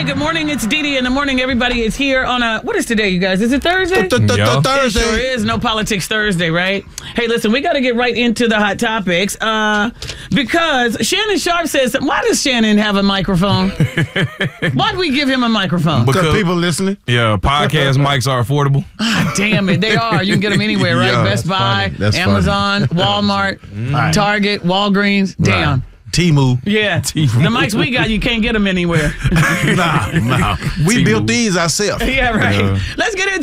Good morning. It's Dee Dee in the morning. Everybody is here on what is today, you guys? Is it Thursday? Thursday. It sure is. No Politics Thursday, right? Hey, listen, we got to get right into the hot topics because Shannon Sharp says, why does Shannon have a microphone? Why do we give him a microphone? Because people listening. Yeah, podcast mics are affordable. Ah, damn it. They are. You can get them anywhere, right? Yeah, Best Buy, Amazon, funny. Walmart, Target, Walgreens. Damn. Temu. Yeah. The mics we got, you can't get them anywhere. Nah. We built these ourselves. Yeah, right. Let's get into